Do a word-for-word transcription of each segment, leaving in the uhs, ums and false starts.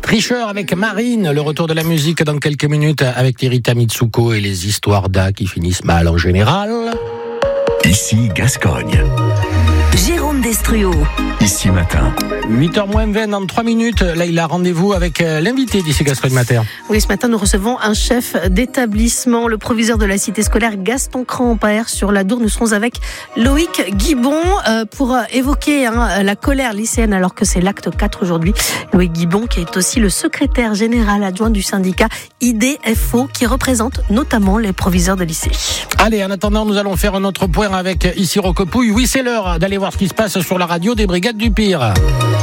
Tricheur avec Marine, le retour de la musique dans quelques minutes avec Rita Mitsuko et les histoires d'A qui finissent mal en général. Ici Gascogne. Jérôme Destruo. Ici Matin. huit heures moins vingt dans trois minutes. Là, il a rendez-vous avec l'invité d'ici Gascogne Matin. Oui, ce matin, nous recevons un chef d'établissement, le proviseur de la cité scolaire Gaston Cramp à Aire sur la Dour. Nous serons avec Loïc Guibon euh, pour évoquer hein, la colère lycéenne alors que c'est l'acte quatre aujourd'hui. Loïc Guibon qui est aussi le secrétaire général adjoint du syndicat I D F O qui représente notamment les proviseurs de lycée. Allez, en attendant, nous allons faire un autre point avec ici Roquepouille. Oui, c'est l'heure d'aller voir ce qui se passe sur la radio des Brigades du Pire.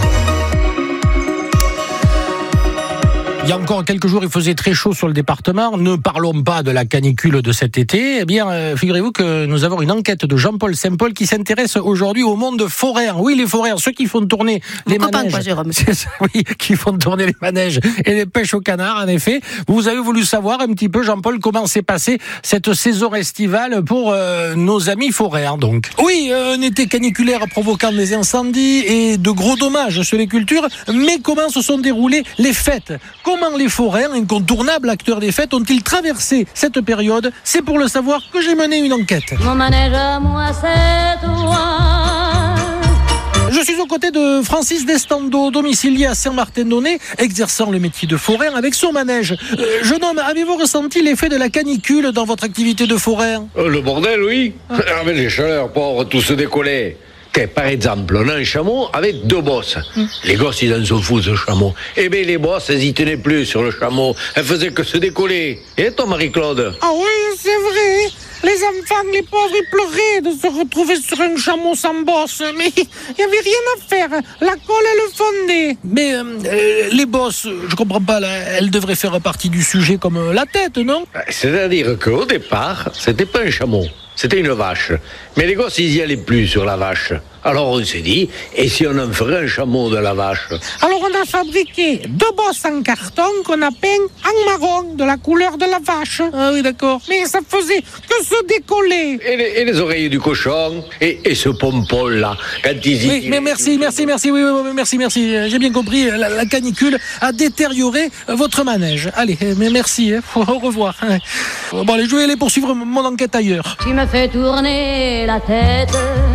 Il y a encore quelques jours, il faisait très chaud sur le département. Ne parlons pas de la canicule de cet été. Eh bien, euh, figurez-vous que nous avons une enquête de Jean-Paul Saint-Paul qui s'intéresse aujourd'hui au monde forain. Oui, les forains, ceux qui font tourner les Mon manèges. Copain, quoi, Jérôme. C'est ça, oui, qui font tourner les manèges et les pêches au canard, en effet. Vous avez voulu savoir un petit peu, Jean-Paul, comment s'est passée cette saison estivale pour euh, nos amis forains, donc. Oui, un été caniculaire provoquant des incendies et de gros dommages sur les cultures. Mais comment se sont déroulées les fêtes ? Comment les forains, incontournables acteurs des fêtes, ont-ils traversé cette période ? C'est pour le savoir que j'ai mené une enquête. Mon manège à moi, c'est toi. Je suis aux côtés de Francis Destando, domicilié à Saint-Martin-d'Aunay, exerçant le métier de forain avec son manège. Euh, jeune homme, avez-vous ressenti l'effet de la canicule dans votre activité de forain ? euh, Le bordel, oui. Ah. Avec les chaleurs, pauvres, tout se décollait. Par exemple, on a un chameau avec deux bosses. Mmh. Les gosses, ils en sont fous, ce chameau. Eh bien, les bosses, elles y tenaient plus sur le chameau. Elles faisaient que se décoller. Et toi, Marie-Claude ? Ah oui, c'est vrai. Les enfants, les pauvres, ils pleuraient de se retrouver sur un chameau sans bosse. Mais il n'y avait rien à faire. La colle, elle fondait. Mais euh, les bosses, je comprends pas, là, elles devraient faire partie du sujet comme la tête, non ? C'est-à-dire qu'au départ, c'était pas un chameau. C'était une vache. Mais les gosses, ils y allaient plus sur la vache. Alors on s'est dit, et si on en ferait un chameau de la vache ? Alors on a fabriqué deux bosses en carton qu'on a peint en marron, de la couleur de la vache. Ah oui, d'accord. Mais ça faisait que se décoller. Et les, et les oreilles du cochon, et, et ce pompon-là, quand ils y... Oui, mais merci, merci, merci, oui, oui, oui, merci, merci. J'ai bien compris, la, la canicule a détérioré votre manège. Allez, mais merci, hein. Au revoir. Bon, allez, je vais aller poursuivre mon enquête ailleurs. Tu me fais tourner la tête.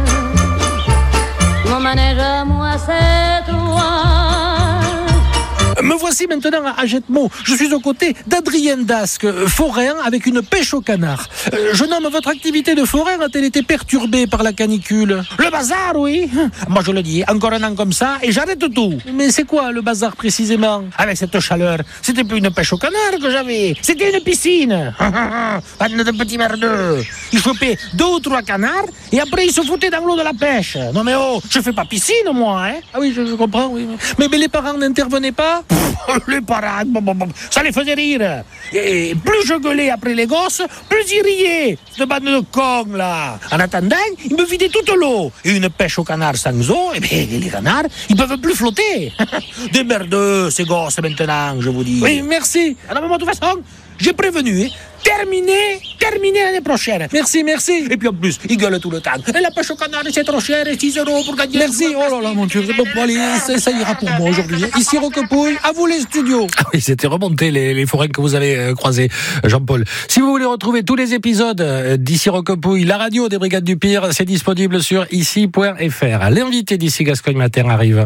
Mon manège à moi, c'est toi. Me voici maintenant à Jetmo. Je suis aux côtés d'Adrien Dasque, forain avec une pêche au canard. Euh, jeune homme, votre activité de forain a-t-elle été perturbée par la canicule ? Le bazar, oui. Moi, je le dis, encore un an comme ça et j'arrête tout. Mais c'est quoi le bazar précisément ? Avec cette chaleur, c'était plus une pêche au canard que j'avais. C'était une piscine. Bande de petits merdeux. Ils chopaient deux ou trois canards et après ils se foutaient dans l'eau de la pêche. Non mais oh, je fais pas piscine, moi. Hein. Ah oui, je, je comprends, oui. Mais, mais les parents n'intervenaient pas ? Les parents, bon, bon, bon, ça les faisait rire. Et plus je gueulais après les gosses, plus ils riaient. Cette bande de cons, là. En attendant, ils me vidaient toute l'eau. Et une pêche au canard sans eau, eh bien, les canards, ils peuvent plus flotter. Des merdeux, ces gosses, maintenant, je vous dis. Oui, merci. Alors, de toute façon, j'ai prévenu, hein. Terminé, terminé l'année prochaine. Merci, merci. Et puis en plus, ils gueulent tout le temps. Et la pêche au canard, c'est trop cher, et six euros pour gagner. Merci, oh là là, mon Dieu. Bon, bon allez, ça, ça ira pour moi aujourd'hui. Ici Roquepouille, à vous les studios. Ah oui, c'était remonté les, les forains que vous avez euh, croisés, Jean-Paul. Si vous voulez retrouver tous les épisodes euh, d'Ici Roquepouille, la radio des Brigades du Pire, c'est disponible sur ici point f r. L'invité d'Ici Gascogne Matin arrive.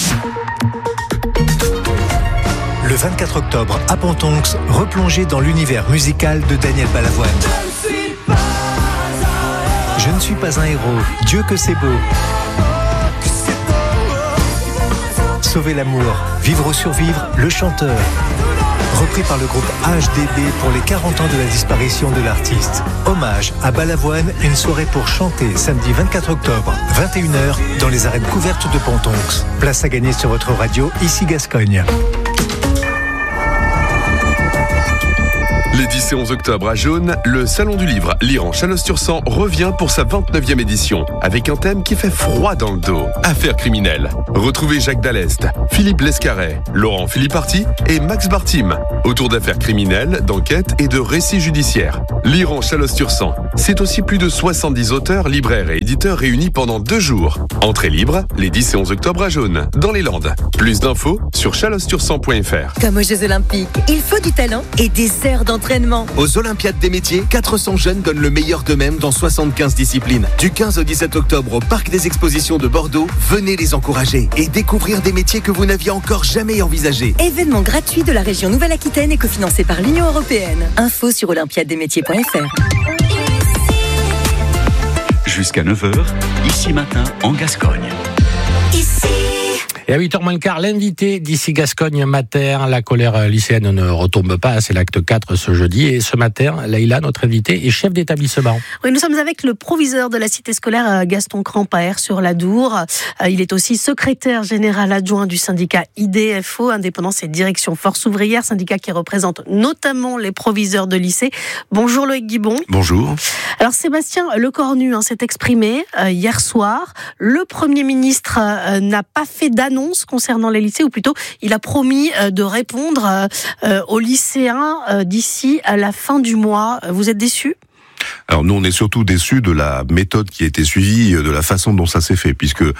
Le vingt-quatre octobre, à Pontonx, replongez dans l'univers musical de Daniel Balavoine. Je ne suis pas un héros, Dieu que c'est beau. Sauver l'amour, vivre ou survivre, le chanteur. Repris par le groupe H D B pour les quarante ans de la disparition de l'artiste. Hommage à Balavoine, une soirée pour chanter samedi vingt-quatre octobre, vingt et une heures, dans les arènes couvertes de Pontonx. Place à gagner sur votre radio, ici Gascogne. Les dix et onze octobre à Jaune, le Salon du Livre Lire en Chalosse-sur-Sang revient pour sa vingt-neuvième édition, avec un thème qui fait froid dans le dos, affaires criminelles. Retrouvez Jacques Dallest, Philippe Lescaret, Laurent Philipparty et Max Bartim, autour d'affaires criminelles, d'enquêtes et de récits judiciaires. Lire en Chalosse-sur-Sang, c'est aussi plus de soixante-dix auteurs, libraires et éditeurs réunis pendant deux jours. Entrée libre, les dix et onze octobre à Jaune, dans les Landes. Plus d'infos sur chalosse sur sang point f r. Comme aux Jeux Olympiques, il faut du talent et des heures d'entraînement. Aux Olympiades des métiers, quatre cents jeunes donnent le meilleur d'eux-mêmes dans soixante-quinze disciplines. Du quinze au dix-sept octobre au Parc des Expositions de Bordeaux, venez les encourager et découvrir des métiers que vous n'aviez encore jamais envisagés. Événement gratuit de la région Nouvelle-Aquitaine et cofinancé par l'Union européenne. Info sur olympiade des métiers point f r. Jusqu'à neuf heures, ici matin en Gascogne. Ici. Et à huit heures moins le quart, l'invité d'ici Gascogne Mater, la colère lycéenne ne retombe pas, c'est l'acte quatre ce jeudi. Et ce matin, Leïla, notre invitée, est chef d'établissement. Oui, nous sommes avec le proviseur de la cité scolaire Gaston Crampaert sur l'Adour. Il est aussi secrétaire général adjoint du syndicat I D F O, Indépendance et Direction Force Ouvrière, syndicat qui représente notamment les proviseurs de lycée. Bonjour Loïc Guibon. Bonjour. Alors Sébastien Lecornu hein, s'est exprimé euh, hier soir. Le Premier ministre euh, n'a pas fait d'annonce concernant les lycées, ou plutôt il a promis euh, de répondre euh, euh, aux lycéens euh, d'ici à la fin du mois. Vous êtes déçus ? Alors nous, on est surtout déçus de la méthode qui a été suivie, de la façon dont ça s'est fait, puisque euh,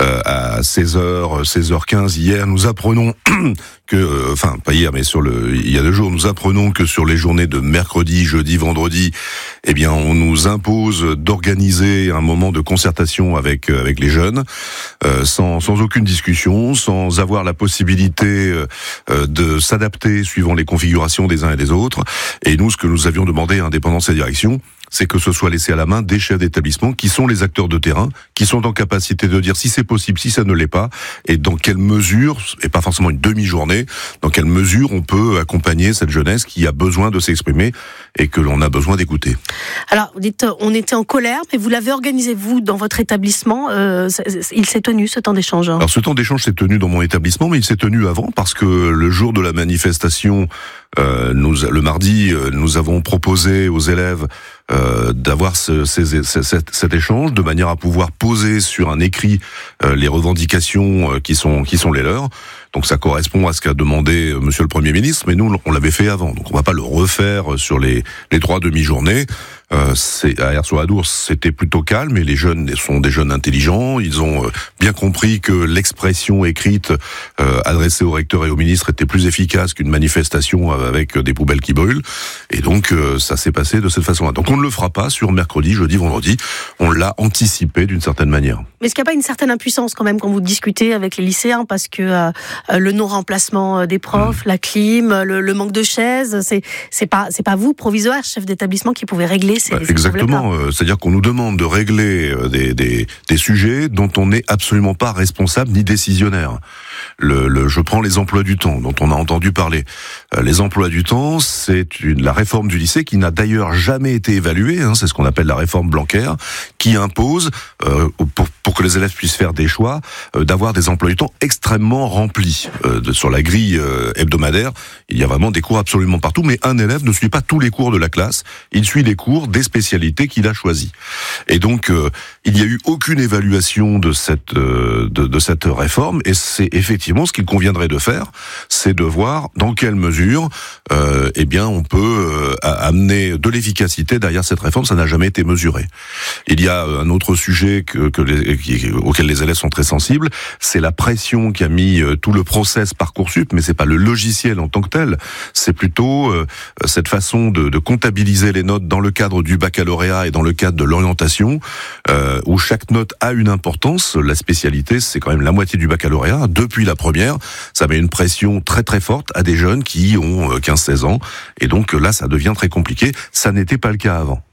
à seize heures, seize heures quinze hier, nous apprenons que, euh, enfin pas hier, mais sur le, il y a deux jours, nous apprenons que sur les journées de mercredi, jeudi, vendredi, eh bien, on nous impose d'organiser un moment de concertation avec avec les jeunes, euh, sans sans aucune discussion, sans avoir la possibilité euh, de s'adapter suivant les configurations des uns et des autres. Et nous, ce que nous avions demandé à Indépendance et Direction, c'est que ce soit laissé à la main des chefs d'établissement qui sont les acteurs de terrain, qui sont en capacité de dire si c'est possible, si ça ne l'est pas, et dans quelle mesure, et pas forcément une demi-journée, dans quelle mesure on peut accompagner cette jeunesse qui a besoin de s'exprimer et que l'on a besoin d'écouter. Alors, vous dites, on était en colère, mais vous l'avez organisé, vous, dans votre établissement. Euh, il s'est tenu, ce temps d'échange. Alors, ce temps d'échange s'est tenu dans mon établissement, mais il s'est tenu avant, parce que le jour de la manifestation, euh, nous, le mardi, nous avons proposé aux élèves Euh, d'avoir ce, ces, ces, cet, cet échange de manière à pouvoir poser sur un écrit euh, les revendications euh, qui sont qui sont les leurs. Donc ça correspond à ce qu'a demandé euh, Monsieur le Premier ministre, mais nous on l'avait fait avant, donc on va pas le refaire sur les les trois demi-journées. Euh, c'est à Air-sur-Adour, c'était plutôt calme, et les jeunes sont des jeunes intelligents. Ils ont euh, bien compris que l'expression écrite euh, adressée au recteur et au ministre était plus efficace qu'une manifestation avec des poubelles qui brûlent. Et donc euh, ça s'est passé de cette façon-là. Donc on ne le fera pas sur mercredi, jeudi, vendredi. On l'a anticipé d'une certaine manière. Mais est-ce qu'il n'y a pas une certaine impuissance quand même quand vous discutez avec les lycéens, parce que euh, le non-remplacement des profs, mmh. la clim, le, le manque de chaises, c'est c'est pas c'est pas vous, proviseur, chef d'établissement, qui pouvez régler ces, bah, ces exactement. Euh, c'est-à-dire qu'on nous demande de régler euh, des, des des sujets dont on n'est absolument pas responsable ni décisionnaire. Le, le, je prends les emplois du temps dont on a entendu parler. Euh, les emplois du temps, c'est une, la réforme du lycée qui n'a d'ailleurs jamais été évaluée. Hein, c'est ce qu'on appelle la réforme Blanquer, qui impose euh, pour, pour que les élèves puissent faire des choix, euh, d'avoir des emplois du temps extrêmement remplis. Euh, de, sur la grille euh, hebdomadaire, il y a vraiment des cours absolument partout, mais un élève ne suit pas tous les cours de la classe. Il suit les cours des spécialités qu'il a choisies. Et donc, euh, il n'y a eu aucune évaluation de cette euh, de, de cette réforme, et c'est effectivement ce qu'il conviendrait de faire, c'est de voir dans quelle mesure, euh, eh bien, on peut euh, amener de l'efficacité derrière cette réforme. Ça n'a jamais été mesuré. Il y a un autre sujet que, que les, qui, auquel les élèves sont très sensibles, c'est la pression qui a mis euh, tout le process Parcoursup, mais c'est pas le logiciel en tant que tel, c'est plutôt euh, cette façon de, de comptabiliser les notes dans le cadre du baccalauréat et dans le cadre de l'orientation, euh, où chaque note a une importance. La spécialité, c'est quand même la moitié du baccalauréat. Depuis la première, ça met une pression très très forte à des jeunes qui ont quinze seize ans, et donc là, ça devient très compliqué. Ça n'était pas le cas avant.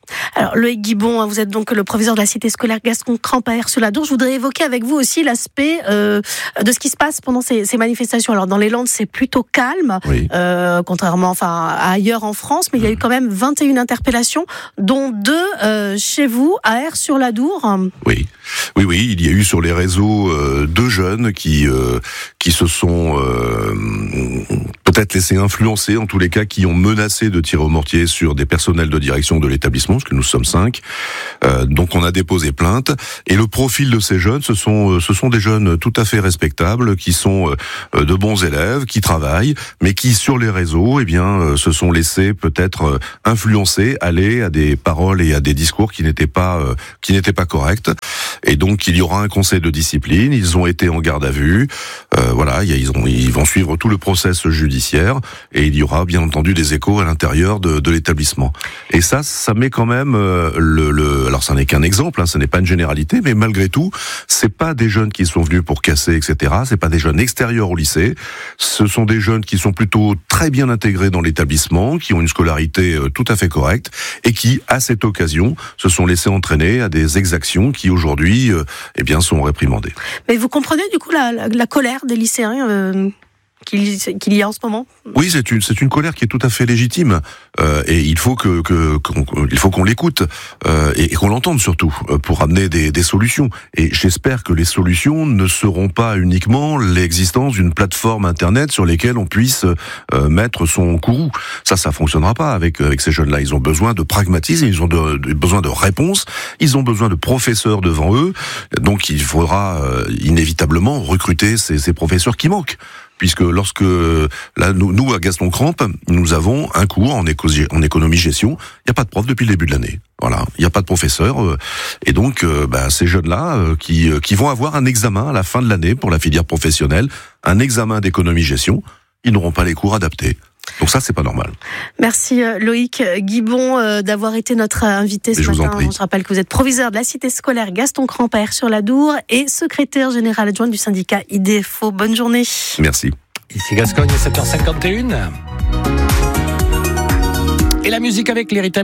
Alors, Loïc Guibon, vous êtes donc le proviseur de la cité scolaire Gaston-Crampe à Aires-sur-la-Dour. Je voudrais évoquer avec vous aussi l'aspect euh, de ce qui se passe pendant ces, ces manifestations. Alors, dans les Landes, c'est plutôt calme, oui. euh, contrairement enfin, à ailleurs en France, mais il y a eu quand même vingt et une interpellations, dont deux euh, chez vous, à Aires-sur-la-Dour. Oui, oui, oui, il y a eu sur les réseaux euh, deux jeunes qui, euh, qui se sont euh, peut-être laissés influencer, en tous les cas, qui ont menacé de tirer au mortier sur des personnels de direction de l'établissement, parce que nous sommes cinq. Euh, donc on a déposé plainte. Et le profil de ces jeunes, ce sont ce sont des jeunes tout à fait respectables, qui sont euh, de bons élèves, qui travaillent, mais qui sur les réseaux, eh bien, euh, se sont laissés peut-être euh, influencer, aller à des paroles et à des discours qui n'étaient pas euh, qui n'étaient pas corrects. Et donc il y aura un conseil de discipline. Ils ont été en garde à vue. Euh, voilà, ils ont ils vont suivre tout le process judiciaire et il y aura bien entendu des échos à l'intérieur de, de l'établissement. Et ça, ça met quand même euh, le, le. Alors, ça n'est qu'un exemple, hein, ce n'est pas une généralité, mais malgré tout, c'est pas des jeunes qui sont venus pour casser, et cetera. C'est pas des jeunes extérieurs au lycée. Ce sont des jeunes qui sont plutôt très bien intégrés dans l'établissement, qui ont une scolarité euh, tout à fait correcte et qui, à cette occasion, se sont laissés entraîner à des exactions qui aujourd'hui, euh, eh bien, sont réprimandées. Mais vous comprenez du coup la, la, la colère des lycéens euh... qu'il qu'il y a en ce moment? Oui, c'est une c'est une colère qui est tout à fait légitime euh, et il faut que que qu'on, il faut qu'on l'écoute euh, et, et qu'on l'entende surtout euh, pour amener des des solutions. Et j'espère que les solutions ne seront pas uniquement l'existence d'une plateforme internet sur lesquelles on puisse euh, mettre son courroux. Ça, ça fonctionnera pas avec avec ces jeunes-là. Ils ont besoin de pragmatisme, ils ont de, de, besoin de réponses, ils ont besoin de professeurs devant eux. Donc, il faudra euh, inévitablement recruter ces, ces professeurs qui manquent. Puisque lorsque, là, nous, nous à Gaston-Crampe, nous avons un cours en, éco- en économie-gestion, il n'y a pas de prof depuis le début de l'année. Voilà, il n'y a pas de professeur. Euh, et donc, euh, bah, ces jeunes-là, euh, qui, euh, qui vont avoir un examen à la fin de l'année pour la filière professionnelle, un examen d'économie-gestion, ils n'auront pas les cours adaptés. Donc ça, c'est pas normal. Merci Loïc Guibon euh, d'avoir été notre invité ce Mais matin. On se rappelle que vous êtes proviseur de la cité scolaire Gaston-Crampe à Aires-sur-la-Dour et secrétaire général adjoint du syndicat I D F O. Bonne journée. Merci. Ici Gascogne, sept heures cinquante et une. Et la musique avec l'héritage.